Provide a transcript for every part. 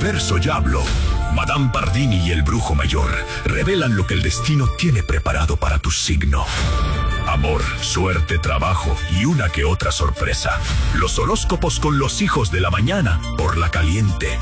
universo ya habló. Madame Pardini y el brujo mayor revelan lo que el destino tiene preparado para tu signo. Amor, suerte, trabajo y una que otra sorpresa. Los horóscopos con los hijos de la mañana por La Caliente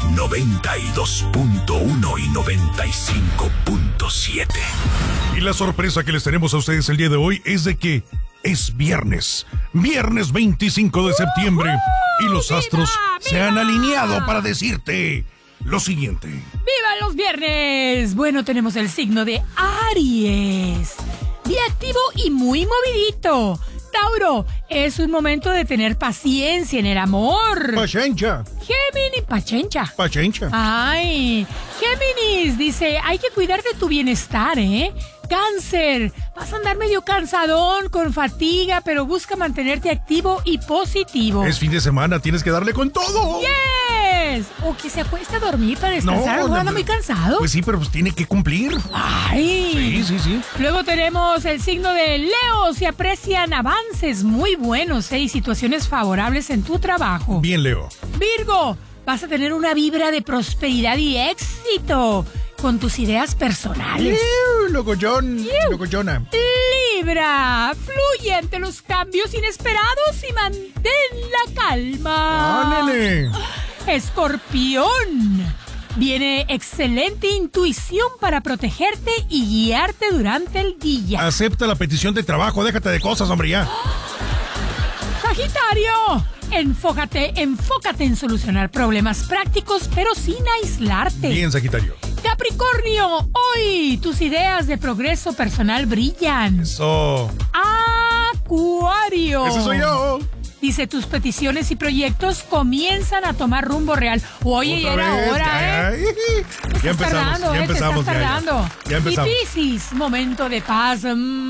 92.1 y 95.7. Y la sorpresa que les tenemos a ustedes el día de hoy es de que es viernes 25 de septiembre, y los astros se han alineado para decirte lo siguiente. ¡Viva los viernes! Bueno, tenemos el signo de Aries. Día activo y muy movidito. Tauro, es un momento de tener paciencia en el amor. Pachencha. Pachencha. Ay, Géminis dice, hay que cuidar de tu bienestar, ¿eh? Cáncer, vas a andar medio cansadón, con fatiga, pero busca mantenerte activo y positivo. Es fin de semana, tienes que darle con todo. ¡Yes! O que se acueste a dormir para descansar, no anda muy cansado. Pues sí, pero pues tiene que cumplir. ¡Ay! Sí. Luego tenemos el signo de Leo. Se aprecian avances muy buenos, y situaciones favorables en tu trabajo. Bien, Leo. Virgo, vas a tener una vibra de prosperidad y éxito con tus ideas personales. Locochona. Libra, fluye ante los cambios inesperados y mantén la calma. ¡Ándale! Escorpión, viene excelente intuición para protegerte y guiarte durante el día. Acepta la petición de trabajo, déjate de cosas, hombre, ya. Sagitario, enfócate en solucionar problemas prácticos, pero sin aislarte. Bien, Sagitario. Capricornio, hoy tus ideas de progreso personal brillan. Eso. Acuario. Ese soy yo. Dice, tus peticiones y proyectos comienzan a tomar rumbo real. Oye, ya era hora, ¿eh? Ya empezamos. Ya empezamos. Ya empezamos. Y Piscis, momento de paz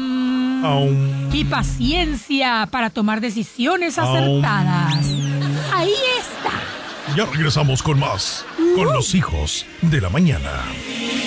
y paciencia para tomar decisiones acertadas. Ahí está. Ya regresamos con más, con los hijos de la mañana.